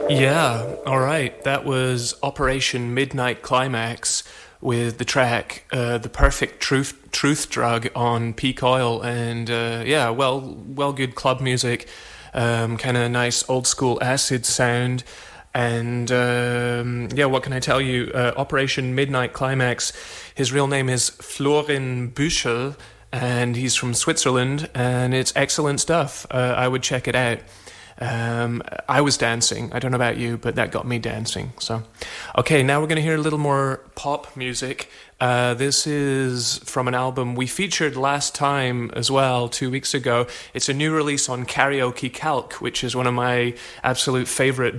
Yeah, all right. That was Operation Midnight Climax with the track "The Perfect Truth Drug" on Peak Oil, and yeah, well, good club music, kind of nice old school acid sound, and yeah, what can I tell you? Operation Midnight Climax. His real name is Florin Büchel, and he's from Switzerland, and it's excellent stuff. I would check it out. I was dancing. I don't know about you, but that got me dancing. So, okay, now we're going to hear a little more pop music. This is from an album we featured last time as well, 2 weeks ago. It's a new release on Karaoke Calc, which is one of my absolute favorite